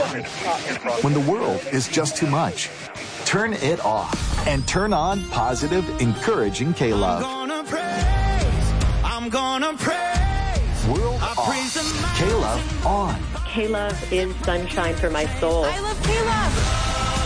When the world is just too much, turn it off and turn on positive, encouraging K-Love. I'm gonna praise. World off. K-Love on. K-Love is sunshine for my soul. I love K-Love.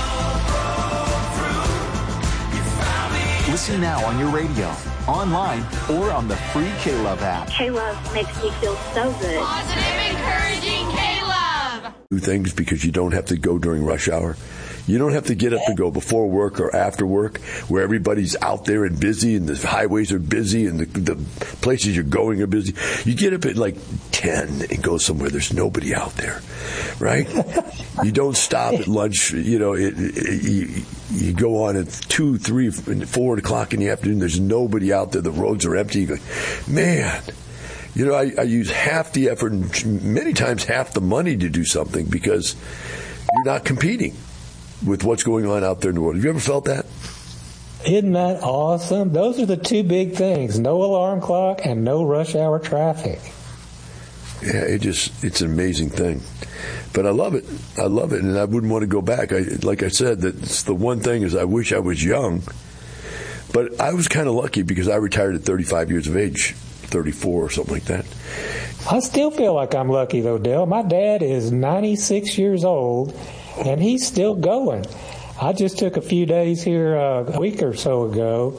Listen now on your radio, online, or on the free K-Love app. K-Love makes me feel so good. Positive, encouraging K-Love. Do things because you don't have to go during rush hour. You don't have to get up and go before work or after work where everybody's out there and busy and the highways are busy and the places you're going are busy. You get up at like 10 and go somewhere there's nobody out there, right? You don't stop at lunch. You know, you go on at 2, 3, 4 o'clock in the afternoon. There's nobody out there. The roads are empty. You go, man. You know, I use half the effort and many times half the money to do something because you're not competing with what's going on out there in the world. Have you ever felt that? Isn't that awesome? Those are the two big things, no alarm clock and no rush hour traffic. Yeah, it's an amazing thing. But I love it. I love it, and I wouldn't want to go back. Like I said, that's the one thing is I wish I was young. But I was kind of lucky because I retired at 35 years of age, 34 or something like that. I still feel like I'm lucky, though, Dale. My dad is 96 years old, and he's still going. I just took a few days here a week or so ago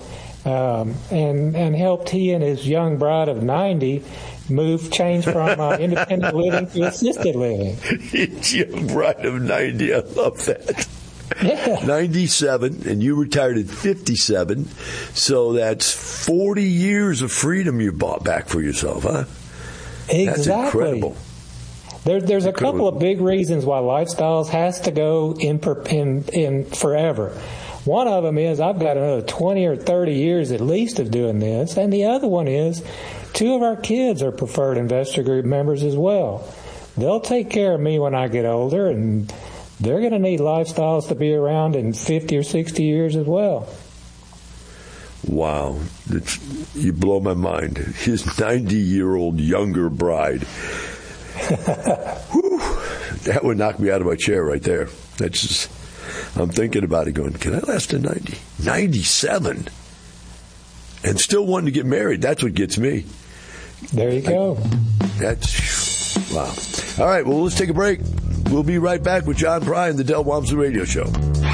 and helped he and his young bride of 90 change from independent living to assisted living. Young bride of 90, I love that. Yeah. 97, and you retired at 57, so that's 40 years of freedom you bought back for yourself, huh? Exactly. That's incredible. There's a couple of big reasons why Lifestyles has to go in forever. One of them is I've got another 20 or 30 years at least of doing this, and the other one is 2 of our kids are preferred investor group members as well. They'll take care of me when I get older, and they're going to need Lifestyles to be around in 50 or 60 years as well. Wow. You blow my mind. His 90-year-old younger bride. Whew, that would knock me out of my chair right there. That's just, I'm thinking about it going, can I last to 90? 97? And still wanting to get married. That's what gets me. There you go. That's, wow. All right, well, let's take a break. We'll be right back with John Prine, the Del Walmsley Radio Show.